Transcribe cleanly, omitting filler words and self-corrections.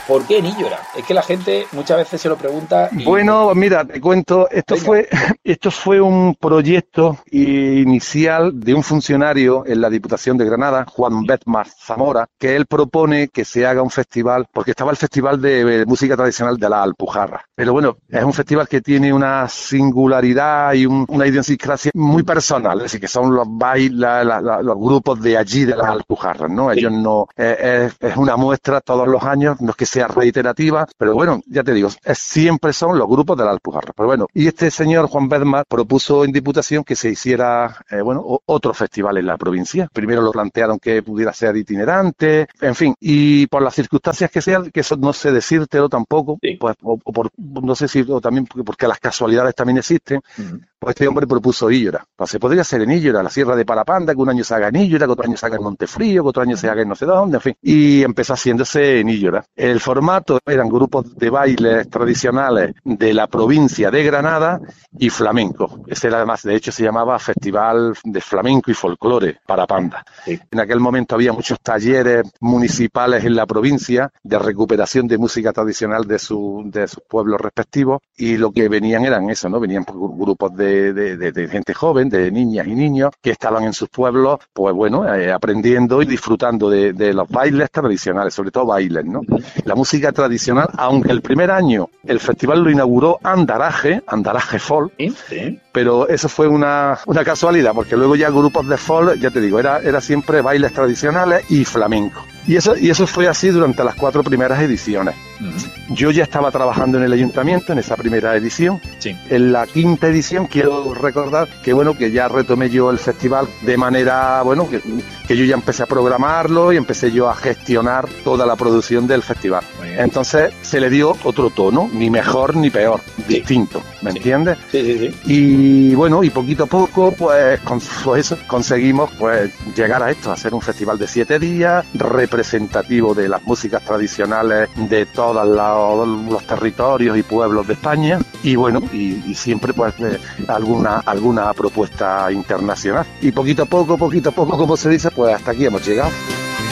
¿Por qué en Illora? Es que la gente muchas veces se lo pregunta. Bueno, mira, te cuento, esto fue un proyecto inicial de un funcionario en la Diputación de Granada, Juan Bedmar Zamora, que él propone que se haga un festival, porque estaba el Festival de Música Tradicional de la Alpujarra. Pero bueno, es un festival que tiene una singularidad y una idiosincrasia muy personal, es decir, que son los bailes, los grupos de allí de las Alpujarras, ¿no? Ellos no, es una muestra todos los años, no es que sea reiterativa, pero bueno, ya te digo, siempre son los grupos de la Alpujarra. Pero bueno, y este señor Juan Bedmar propuso en Diputación que se hiciera, otro festival en la provincia. Primero lo plantearon que pudiera ser itinerante, en fin, y por las circunstancias que sean, que eso no sé decírtelo tampoco, pues, no sé si, o también porque las casualidades también existen, pues este hombre propuso Illora. Pues se podría hacer en Illora, la Sierra de Parapanda, que un año se haga en Illora, que otro año se haga en Montefrío, que otro año se haga en no sé dónde, en fin. Y empezó haciéndose en Illora. El formato eran grupos de bailes tradicionales de la provincia de Granada y flamenco. Ese era, además, de hecho, se llamaba Festival de Flamenco y Folclore Parapanda. Sí. En aquel momento había muchos talleres municipales en la provincia de recuperación de música tradicional de sus pueblos respectivos, y lo que venían eran eso, ¿no? Venían grupos de gente joven, de niñas y niños, que estaban en sus pueblos, pues bueno, aprendiendo y disfrutando de los bailes tradicionales, sobre todo bailes, ¿no? La música tradicional, aunque el primer año el festival lo inauguró Andaraje Folk, ¿sí? Pero eso fue una casualidad, porque luego ya grupos de folk, ya te digo, era siempre bailes tradicionales y flamenco. Y eso fue así durante las 4 primeras ediciones. Yo ya estaba trabajando en el ayuntamiento en esa primera edición. Sí. En la 5ª edición quiero recordar que ya retomé yo el festival de manera, que yo ya empecé a programarlo y empecé yo a gestionar toda la producción del festival. Entonces se le dio otro tono, ni mejor ni peor, distinto, ¿me entiendes? Sí. Y bueno, y poquito a poco, pues eso, conseguimos llegar a esto, a hacer un festival de 7 días, representativo de las músicas tradicionales de todos los territorios y pueblos de España, y bueno, y siempre alguna propuesta internacional. Y poquito a poco, como se dice, pues hasta aquí hemos llegado.